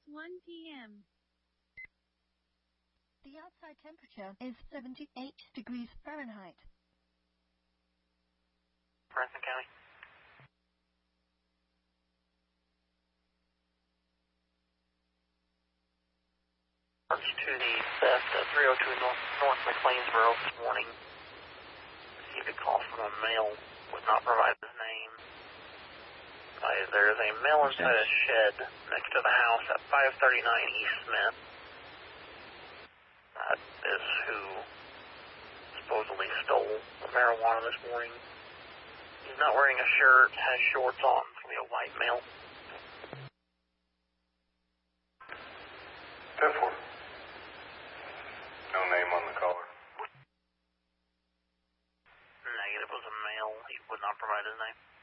1 p.m. The outside temperature is 78 degrees Fahrenheit. Franklin County. To the theft of 302 North McLeansboro this morning. Received a call from a male, would not provide his name. There is a male inside a shed next to the house at 539 East Smith. That is who supposedly stole the marijuana this morning. He's not wearing a shirt, has shorts on. It's going to be a white male. 10-4. No name on the caller. Negative, was a male. He would not provide his name.